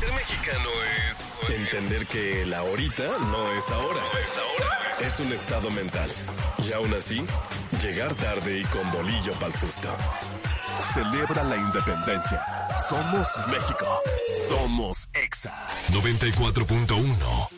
Ser mexicano es entender que el ahorita no es ahora. Es un estado mental. Y aún así, llegar tarde y con bolillo pa'l susto. Celebra la independencia. Somos México. Somos EXA 94.1.